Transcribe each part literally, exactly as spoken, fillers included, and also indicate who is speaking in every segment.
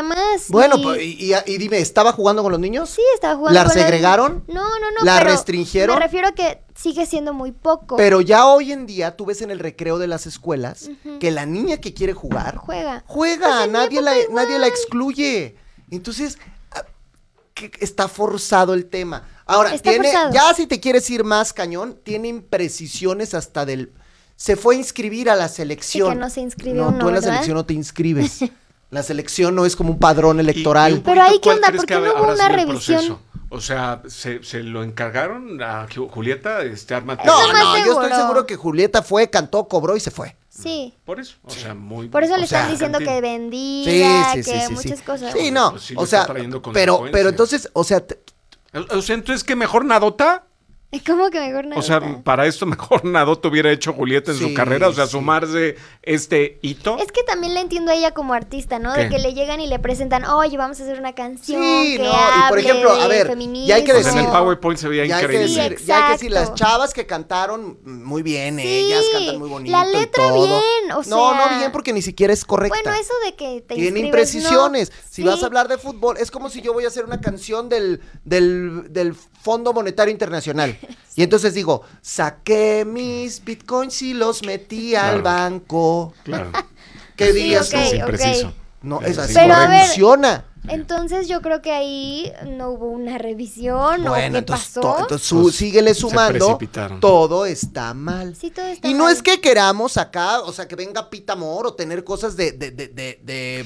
Speaker 1: nada más.
Speaker 2: Bueno,
Speaker 1: y...
Speaker 2: pues, y, y, y dime, ¿estaba jugando con los niños?
Speaker 1: Sí, estaba jugando
Speaker 2: ¿La
Speaker 1: con
Speaker 2: segregaron?
Speaker 1: los... No, no, no.
Speaker 2: ¿La
Speaker 1: pero
Speaker 2: restringieron?
Speaker 1: Me refiero a que sigue siendo muy poco.
Speaker 2: Pero ya hoy en día tú ves en el recreo de las escuelas
Speaker 1: uh-huh.
Speaker 2: que la niña que quiere jugar,
Speaker 1: juega.
Speaker 2: Juega,
Speaker 1: pues
Speaker 2: nadie, la, nadie la excluye. Entonces, está forzado el tema. Ahora,
Speaker 1: está
Speaker 2: tiene,
Speaker 1: forzado.
Speaker 2: Ya si te quieres ir más cañón, tiene imprecisiones hasta del... Se fue a inscribir a la selección.
Speaker 1: Sí, que no se inscribió
Speaker 2: No,
Speaker 1: uno,
Speaker 2: tú en la
Speaker 1: ¿verdad?
Speaker 2: selección no te inscribes. La selección no es como un padrón electoral.
Speaker 3: Y, y un
Speaker 1: Pero ahí, ¿qué
Speaker 3: ¿cuál
Speaker 1: onda?
Speaker 3: crees
Speaker 1: ¿Por
Speaker 3: que
Speaker 1: qué no
Speaker 3: habrá
Speaker 1: hubo una
Speaker 3: sido el
Speaker 1: revisión?
Speaker 3: proceso? O sea, ¿se, se lo encargaron a Julieta? Este, arma
Speaker 2: No,
Speaker 1: Eso más
Speaker 2: no, yo
Speaker 1: seguro.
Speaker 2: estoy seguro que Julieta fue, cantó, cobró y se fue.
Speaker 1: Sí.
Speaker 3: Por eso, o sea, muy...
Speaker 1: Por eso le
Speaker 3: o sea,
Speaker 1: están diciendo
Speaker 3: cantina.
Speaker 1: que bendiga,
Speaker 2: Sí, sí,
Speaker 1: que
Speaker 2: sí, sí,
Speaker 1: muchas
Speaker 2: sí.
Speaker 1: cosas.
Speaker 2: Sí, no,
Speaker 3: Pues sí,
Speaker 2: o
Speaker 3: le
Speaker 2: sea,
Speaker 3: está trayendo
Speaker 2: pero,
Speaker 3: consecuencias.
Speaker 2: pero entonces, o sea, te-
Speaker 3: O o sea, entonces, ¿qué mejor nadota?
Speaker 1: ¿Cómo que mejor nada?
Speaker 3: O sea, para esto mejor nadota hubiera hecho Julieta en
Speaker 2: Sí,
Speaker 3: su carrera, o sea,
Speaker 2: sí.
Speaker 3: sumarse este hito.
Speaker 1: Es que también la entiendo a ella como artista, ¿no?
Speaker 3: ¿Qué?
Speaker 1: De que le llegan y le presentan, oye, vamos a hacer una canción
Speaker 2: Sí,
Speaker 1: que
Speaker 2: no, y por
Speaker 1: hable
Speaker 2: ejemplo, a
Speaker 1: de
Speaker 2: ver,
Speaker 1: feminismo.
Speaker 2: ya hay que
Speaker 3: O sea, en el
Speaker 2: decir-
Speaker 3: PowerPoint se veía
Speaker 2: ya hay que
Speaker 3: increíble.
Speaker 2: decir,
Speaker 1: Sí,
Speaker 2: ya hay que decir, las
Speaker 1: exacto.
Speaker 2: chavas que cantaron muy bien,
Speaker 1: Sí,
Speaker 2: ellas cantan muy bonito
Speaker 1: la letra
Speaker 2: y todo.
Speaker 1: bien, o
Speaker 2: No,
Speaker 1: sea-
Speaker 2: no bien porque ni siquiera es correcta.
Speaker 1: Bueno, eso de que te
Speaker 2: Tiene
Speaker 1: inscribes,
Speaker 2: imprecisiones.
Speaker 1: no.
Speaker 2: Si
Speaker 1: Sí.
Speaker 2: vas a hablar de fútbol, es como si yo voy a hacer una canción del, del, del Fondo Monetario Internacional. Y entonces digo, saqué mis bitcoins y los metí al
Speaker 3: Claro.
Speaker 2: banco.
Speaker 3: Claro.
Speaker 2: ¿Qué
Speaker 1: Sí,
Speaker 2: dirías
Speaker 1: ok,
Speaker 2: tú?
Speaker 3: Es
Speaker 1: ok.
Speaker 3: impreciso.
Speaker 2: No, es así,
Speaker 1: Pero
Speaker 2: no
Speaker 1: a ver,
Speaker 2: funciona.
Speaker 1: Entonces yo creo que ahí no hubo una revisión o
Speaker 2: Bueno,
Speaker 1: qué
Speaker 2: entonces,
Speaker 1: pasó.
Speaker 2: to- entonces su-
Speaker 3: Pues,
Speaker 2: síguele
Speaker 3: se
Speaker 2: sumando,
Speaker 3: precipitaron.
Speaker 2: todo está mal.
Speaker 1: Sí, todo está
Speaker 2: Y no
Speaker 1: mal.
Speaker 2: es que queramos acá, o sea, que venga Pita Amor o tener cosas de, de, de, de, de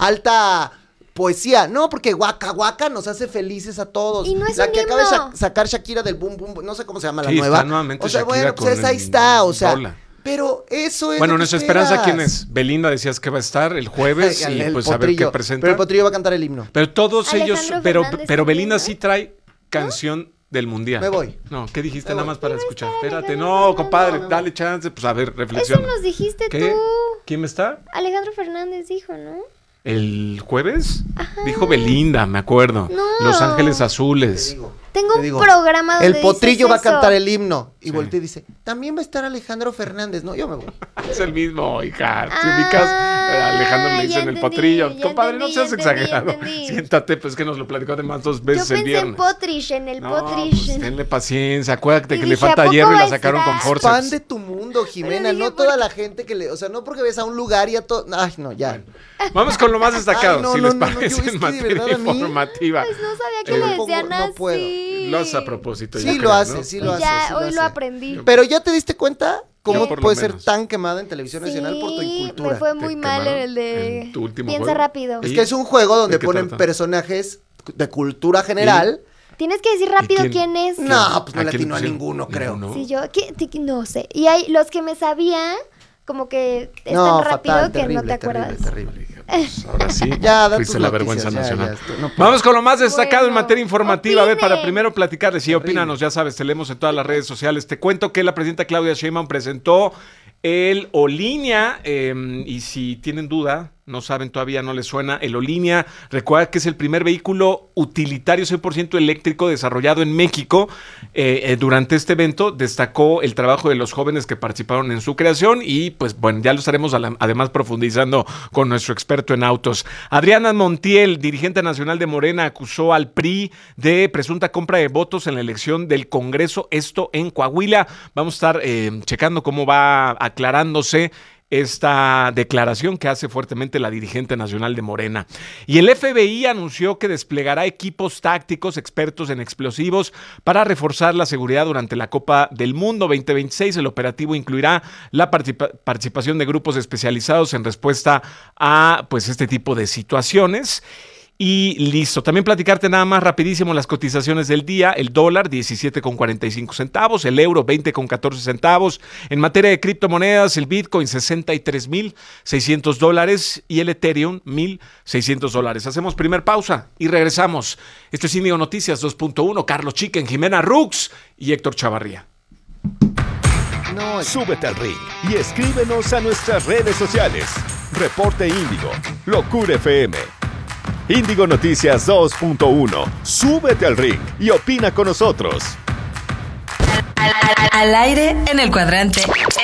Speaker 2: alta poesía, no, porque Waka Waka nos hace felices a todos.
Speaker 1: Y no es
Speaker 2: la
Speaker 1: un
Speaker 2: que acaba de
Speaker 1: himno.
Speaker 2: sa- sacar Shakira del Boom Boom, no sé cómo se llama la
Speaker 3: Sí,
Speaker 2: nueva.
Speaker 3: está nuevamente
Speaker 2: o sea,
Speaker 3: Shakira
Speaker 2: bueno, pues
Speaker 3: con
Speaker 2: ahí
Speaker 3: el
Speaker 2: está, o sea,
Speaker 3: Rola.
Speaker 2: pero eso es
Speaker 3: Bueno,
Speaker 2: lo que
Speaker 3: nuestra esperanza,
Speaker 2: esperas.
Speaker 3: ¿quién es? Belinda decías que va a estar el jueves
Speaker 2: El-
Speaker 3: y
Speaker 2: el
Speaker 3: pues a ver
Speaker 2: potrillo.
Speaker 3: qué presenta.
Speaker 2: Pero el potrillo va a cantar el himno.
Speaker 3: Pero todos ellos,
Speaker 1: Alejandro
Speaker 3: pero,
Speaker 1: Fernández
Speaker 3: pero
Speaker 1: también,
Speaker 3: Belinda
Speaker 1: ¿no?
Speaker 3: sí trae canción del mundial.
Speaker 2: Me voy.
Speaker 3: No, ¿qué dijiste
Speaker 2: Me
Speaker 3: nada
Speaker 2: voy.
Speaker 3: más para
Speaker 1: Pero
Speaker 3: escuchar?
Speaker 1: está
Speaker 3: Espérate,
Speaker 1: Alejandro
Speaker 3: no,
Speaker 1: Fernández.
Speaker 3: compadre,
Speaker 2: Me voy.
Speaker 3: dale chance, pues a ver,
Speaker 1: Eso
Speaker 3: reflexiona.
Speaker 1: nos dijiste
Speaker 3: ¿Qué?
Speaker 1: tú.
Speaker 3: ¿Quién está?
Speaker 1: Alejandro Fernández dijo, ¿no?
Speaker 3: ¿El jueves? Dijo Belinda, me acuerdo.
Speaker 1: No.
Speaker 3: Los Ángeles
Speaker 2: Te
Speaker 3: Azules.
Speaker 2: digo.
Speaker 1: Tengo
Speaker 2: Te
Speaker 1: un
Speaker 2: digo,
Speaker 1: programa donde
Speaker 2: El potrillo
Speaker 1: dices
Speaker 2: va a cantar
Speaker 1: eso.
Speaker 2: el himno. Y
Speaker 3: Sí.
Speaker 2: voltea y dice, también va a estar Alejandro Fernández. No, yo me voy.
Speaker 3: Es el mismo, hija. Si
Speaker 1: Ah,
Speaker 3: ubicas, eh, Alejandro le
Speaker 1: ya
Speaker 3: dicen el
Speaker 1: entendí,
Speaker 3: potrillo.
Speaker 1: ya
Speaker 3: Compadre, no
Speaker 1: entendí,
Speaker 3: seas
Speaker 1: ya entendí,
Speaker 3: exagerado.
Speaker 1: entendí.
Speaker 3: Siéntate, pues que nos lo platicó además dos
Speaker 1: Yo
Speaker 3: veces el
Speaker 1: pensé
Speaker 3: viernes.
Speaker 1: en Potrish, en el
Speaker 3: No,
Speaker 1: Potrish.
Speaker 3: pues tenle paciencia. Acuérdate
Speaker 1: Y
Speaker 3: que le
Speaker 1: dije, ¿a
Speaker 3: falta
Speaker 1: poco
Speaker 3: hierro y
Speaker 1: va
Speaker 3: la
Speaker 1: a
Speaker 3: sacaron con
Speaker 1: estar?
Speaker 3: forceps.
Speaker 2: Fan de tu mundo, Jimena.
Speaker 1: Pero dije,
Speaker 2: No toda
Speaker 1: ¿por
Speaker 2: la gente que le... O sea, no porque ves a un lugar y a todo... Ay, no, ya.
Speaker 3: Vamos con lo más destacado,
Speaker 2: Ay, no,
Speaker 3: si
Speaker 2: no,
Speaker 3: les
Speaker 2: no, no,
Speaker 3: parece,
Speaker 2: yo es que
Speaker 3: en
Speaker 2: de
Speaker 3: materia
Speaker 2: verdad a mí-
Speaker 3: informativa.
Speaker 1: Pues no sabía que
Speaker 3: Eh,
Speaker 1: le
Speaker 2: no
Speaker 1: decían
Speaker 2: pongo- no
Speaker 1: así.
Speaker 2: puedo.
Speaker 3: Lo hace a propósito.
Speaker 2: Sí
Speaker 3: yo
Speaker 2: lo
Speaker 3: creo,
Speaker 2: hace,
Speaker 3: ¿no?
Speaker 2: sí lo
Speaker 1: Y
Speaker 2: hace.
Speaker 1: ya,
Speaker 2: sí
Speaker 1: hoy
Speaker 2: hace.
Speaker 1: lo aprendí.
Speaker 2: Pero ¿ya te diste cuenta cómo
Speaker 3: Yo por lo
Speaker 2: puedes ser
Speaker 3: menos.
Speaker 2: tan quemada en Televisión Nacional por tu
Speaker 1: Sí,
Speaker 2: incultura?
Speaker 1: me fue
Speaker 3: Te
Speaker 1: muy mal
Speaker 3: quemaron
Speaker 1: el de
Speaker 3: en tu último
Speaker 1: Piensa
Speaker 3: juego.
Speaker 1: rápido.
Speaker 2: Es que es un juego donde
Speaker 3: ¿De qué
Speaker 2: ponen
Speaker 3: trata?
Speaker 2: personajes de cultura general.
Speaker 1: Tienes que decir rápido
Speaker 3: ¿Y quién?
Speaker 1: quién, es.
Speaker 2: No, pues no
Speaker 3: ¿A
Speaker 2: le
Speaker 3: quién
Speaker 2: atinó a
Speaker 3: pusieron?
Speaker 2: ninguno, creo.
Speaker 3: ¿Ninguno?
Speaker 1: Sí, yo, ¿qué- ti- no sé. Y hay los que me sabía, como que es
Speaker 2: No,
Speaker 1: tan rápido
Speaker 2: fatal,
Speaker 1: que
Speaker 2: terrible,
Speaker 1: no te acuerdas.
Speaker 2: terrible, terrible.
Speaker 3: Pues ahora sí,
Speaker 2: Ya, da
Speaker 3: fuiste
Speaker 2: tus
Speaker 3: la
Speaker 2: noticias,
Speaker 3: vergüenza
Speaker 2: ya,
Speaker 3: nacional.
Speaker 2: ya, esto- no puedo.
Speaker 3: Vamos con lo más destacado en
Speaker 1: Bueno,
Speaker 3: materia informativa. A ver, para
Speaker 1: opinen.
Speaker 3: primero platicarles, sí,
Speaker 2: Terrible.
Speaker 3: opínanos, ya sabes, te leemos en todas las redes sociales. Te cuento que la presidenta Claudia Sheinbaum presentó el Olinea, eh, y si tienen duda, no saben todavía, no les suena, el Olinea, recuerda que es el primer vehículo utilitario cien por ciento eléctrico desarrollado en México. Eh, eh, durante este evento destacó el trabajo de los jóvenes que participaron en su creación y pues bueno, ya lo estaremos a la- además profundizando con nuestro experto en autos. Adriana Montiel, dirigente nacional de Morena, acusó al P R I de presunta compra de votos en la elección del Congreso, esto en Coahuila. Vamos a estar eh, checando cómo va aclarándose esta declaración que hace fuertemente la dirigente nacional de Morena. Y el F B I anunció que desplegará equipos tácticos expertos en explosivos para reforzar la seguridad durante la Copa del Mundo veinte veintiséis. El operativo incluirá la participa- participación de grupos especializados en respuesta a pues este tipo de situaciones. Y listo. También platicarte nada más rapidísimo las cotizaciones del día. El dólar diecisiete con cuarenta y cinco centavos, el euro veinte con catorce centavos. En materia de criptomonedas, el Bitcoin sesenta y tres mil seiscientos dólares y el Ethereum mil seiscientos dólares. Hacemos primer pausa y regresamos. Esto es Índigo Noticias dos punto uno. Carlos Chicken, Jimena Rux y Héctor Chavarría.
Speaker 2: No, es-
Speaker 4: Súbete al ring y escríbenos a nuestras redes sociales. Reporte Índigo, Locura F M. Índigo Noticias dos punto uno. Súbete al ring y opina con nosotros.
Speaker 5: Al, al- al aire en el cuadrante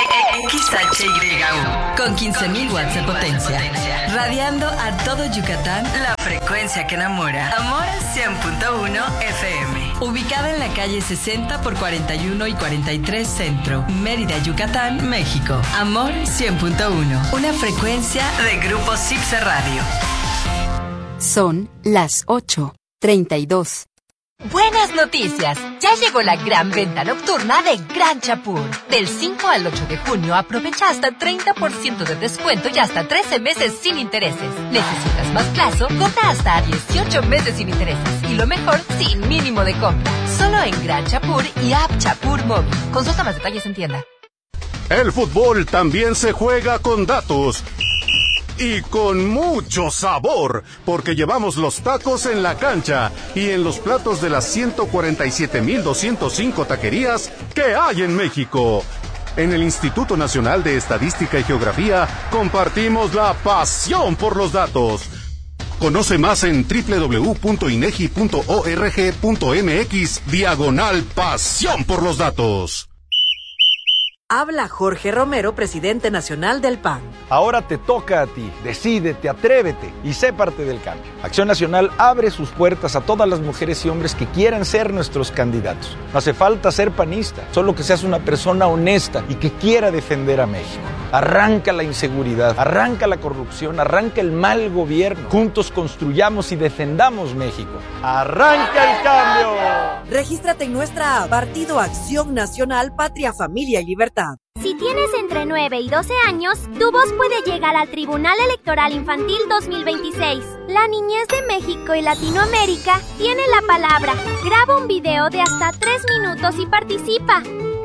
Speaker 5: X H Y U, con quince mil watts de potencia, radiando a todo Yucatán la frecuencia que enamora. Amor cien punto uno F M, ubicada en la calle sesenta por cuarenta y uno y cuarenta y tres Centro, Mérida, Yucatán, México. Amor cien punto uno, una frecuencia de Grupo Cipse Radio.
Speaker 6: Son las ocho treinta y dos.
Speaker 7: Buenas noticias, ya llegó la gran venta nocturna de Gran Chapur. Del cinco al ocho de junio aprovecha hasta treinta por ciento de descuento y hasta trece meses sin intereses. ¿Necesitas más plazo? Compra hasta dieciocho meses sin intereses y lo mejor, sin mínimo de compra. Solo en Gran Chapur y App Chapur Móvil. Consulta más detalles en tienda.
Speaker 8: El fútbol también se juega con datos. Y con mucho sabor, porque llevamos los tacos en la cancha y en los platos de las ciento cuarenta y siete mil doscientos cinco taquerías que hay en México. En el Instituto Nacional de Estadística y Geografía compartimos la pasión por los datos. Conoce más en doble u doble u doble u punto inegi punto org punto mx diagonal pasión por los datos.
Speaker 9: Habla Jorge Romero, presidente nacional del P A N.
Speaker 10: Ahora te toca a ti. Decídete, atrévete y sé parte del cambio. Acción Nacional abre sus puertas a todas las mujeres y hombres que quieran ser nuestros candidatos. No hace falta ser panista, solo que seas una persona honesta y que quiera defender a México. Arranca la inseguridad, arranca la corrupción, arranca el mal gobierno. Juntos construyamos y defendamos México. ¡Arranca el cambio!
Speaker 9: Regístrate en nuestra app Partido Acción Nacional, Patria, Familia y Libertad.
Speaker 11: Si tienes entre nueve y doce años, tu voz puede llegar al Tribunal Electoral Infantil dos mil veintiséis. La niñez de México y Latinoamérica tiene la palabra. Graba un video de hasta tres minutos y participa.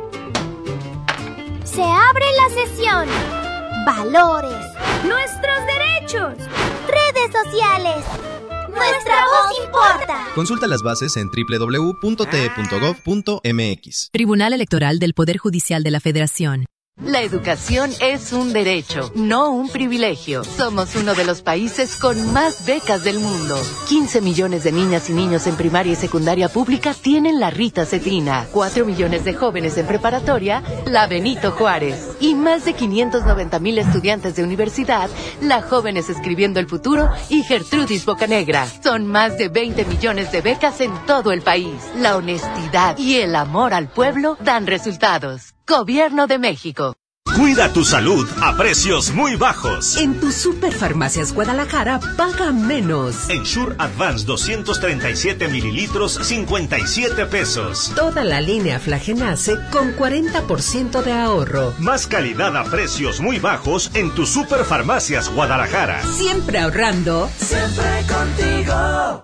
Speaker 11: Se abre la sesión. Valores. Nuestros derechos. Redes sociales. Nuestra voz importa.
Speaker 12: Consulta las bases en doble u doble u doble u punto t e punto gov punto m x.
Speaker 13: Tribunal Electoral del Poder Judicial de la Federación.
Speaker 7: La educación es un derecho, no un privilegio. Somos uno de los países con más becas del mundo. quince millones de niñas y niños en primaria y secundaria pública tienen la Rita Cetrina. cuatro millones de jóvenes en preparatoria, la Benito Juárez. Y más de quinientos noventa mil estudiantes de universidad, la Jóvenes Escribiendo el Futuro y Gertrudis Bocanegra. Son más de veinte millones de becas en todo el país. La honestidad y el amor al pueblo dan resultados. Gobierno de México.
Speaker 14: Cuida tu salud a precios muy bajos.
Speaker 15: En tu Superfarmacias Guadalajara paga menos.
Speaker 14: Ensure Advance doscientos treinta y siete mililitros, cincuenta y siete pesos.
Speaker 15: Toda la línea Flagenace con cuarenta por ciento de ahorro.
Speaker 14: Más calidad a precios muy bajos en tu Superfarmacias Guadalajara.
Speaker 15: Siempre ahorrando.
Speaker 16: Siempre contigo.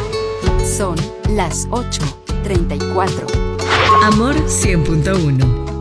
Speaker 6: Son las ocho treinta y cuatro.
Speaker 5: Amor cien punto uno.